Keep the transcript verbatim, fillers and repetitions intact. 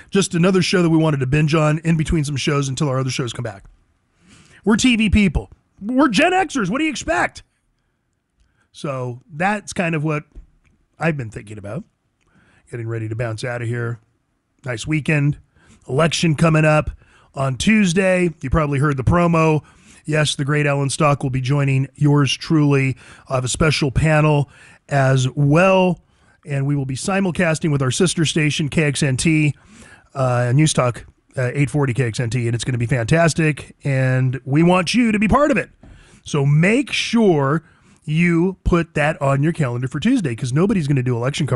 just another show that we wanted to binge on in between some shows until our other shows come back. We're T V people. We're Gen Xers. What do you expect? So that's kind of what I've been thinking about. Getting ready to bounce out of here. Nice weekend. Election coming up on Tuesday. You probably heard the promo. Yes, the great Ellen Stock will be joining yours truly. I'll have a special panel as well, and we will be simulcasting with our sister station, K X N T, uh, News Talk, uh, eight forty K X N T, and it's going to be fantastic, and we want you to be part of it. So make sure you put that on your calendar for Tuesday, because nobody's going to do election coverage